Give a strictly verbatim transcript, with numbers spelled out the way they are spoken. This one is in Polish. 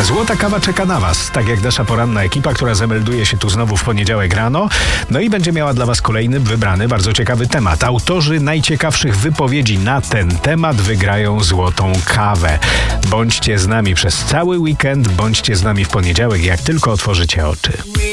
Złota kawa czeka na Was, tak jak nasza poranna ekipa, która zamelduje się tu znowu w poniedziałek rano. No i będzie miała dla Was kolejny, wybrany, bardzo ciekawy temat. Autorzy najciekawszych wypowiedzi na ten temat wygrają złotą kawę. Bądźcie z nami przez cały weekend, bądźcie z nami w poniedziałek, jak tylko otworzycie oczy.